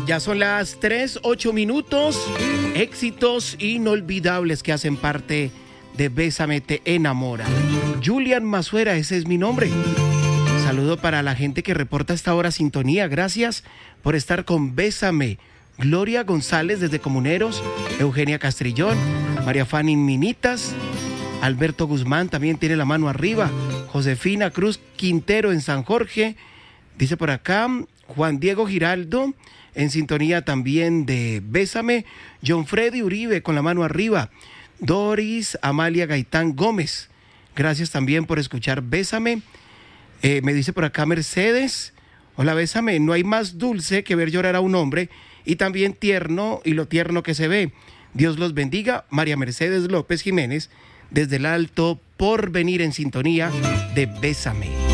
Ya son las 3:08. Éxitos inolvidables que hacen parte de Bésame te enamora. Julian Masuera, ese es mi nombre. Saludo para la gente que reporta a esta hora sintonía. Gracias por estar con Bésame. Gloria González desde Comuneros, Eugenia Castrillón, María Fanny Minitas, Alberto Guzmán también tiene la mano arriba, Josefina Cruz Quintero en San Jorge, dice por acá, Juan Diego Giraldo en sintonía también de Bésame, John Freddy Uribe con la mano arriba, Doris Amalia Gaitán Gómez, gracias también por escuchar Bésame. Me dice por acá Mercedes, hola Bésame, no hay más dulce que ver llorar a un hombre y también tierno y lo tierno que se ve. Dios los bendiga. María Mercedes López Jiménez desde el Alto Porvenir en sintonía de Bésame.